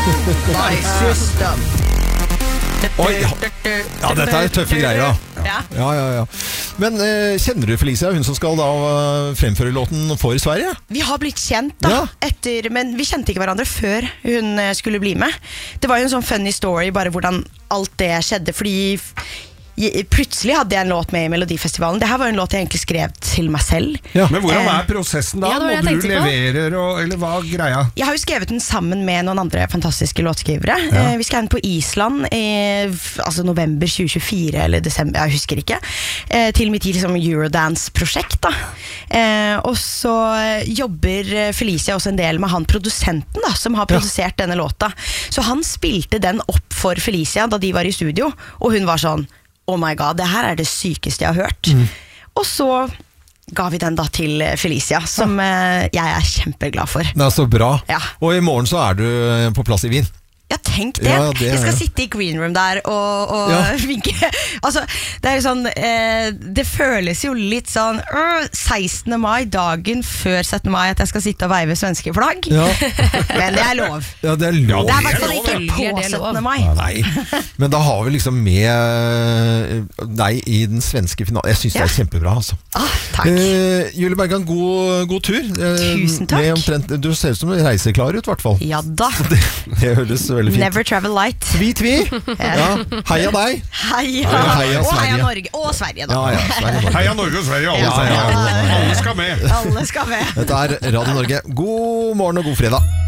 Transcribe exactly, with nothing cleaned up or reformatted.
my system. Oi, ja. ja, dette er tøffe greier da. Ja, ja, ja, ja. Men eh, kjenner du Felicia, hun som skal da uh, fremføre låten for Sverige? Vi har blitt kjent da, ja. etter, men vi kjente ikke hverandre før hun uh, skulle bli med. Det var jo en sånn funny story, bare hvordan alt det skjedde, fordi plutselig hadde jeg en låt med i Melodifestivalen. Det her var en låt jeg egentlig skrev til meg selv. Ja. Men hvordan er prosessen da? Ja, Må du levere, og, eller hva er greia? Jeg har jo skrevet den sammen med noen andre fantastiske låtskrivere. Ja. Eh, vi skrev den på Island i altså november tjue tjuefire, eller desember, jeg husker ikke. Eh, til mitt liksom, Eurodance-prosjekt da. Eh, og så jobber Felicia også en del med han produsenten da, som har produsert ja. denne låta. Så han spilte den opp for Felicia da de var i studio, og hun var sånn oh my god, det her er det sykeste jeg har hørt. Mm. Og så ga vi den da til Felicia, som eh, jeg er kjempeglad for. Det er så bra. Ja. Og i morgen så er du på plass i Wien. Ja, tenk det. Ja, det jeg skal ja. sitte i green room der og, og ja. vinke. Altså, det er jo sånn, eh, det føles jo litt sånn øh, sekstende mai, dagen før syttende mai, at jeg skal sitte og veive svenske flagg. Ja. Men det er lov. Ja, det er lov. Det er i hvert fall ikke på syttende mai. Ja, nei, men da har vi liksom med deg i den svenske finalen. Jeg synes ja. det er kjempebra, altså. Ah, takk. Eh, Julie Bergan, god, god tur. Eh, Tusen takk. Omtrent, du ser ut som du reiser klar ut, i hvert fall. Ja da. Det, det høres veldig fint. Never travel light. Tvi, tvi. Ja. Heia deg. Heia. Ja, heia og heia Sverige. Norge. Og Sverige da. Ja, ja, Sverige, Norge. Heia Norge og Sverige, alle, Ja, ja, ja. alle skal med. Alle skal med. Dette er Radio Norge. God morgen og god fredag.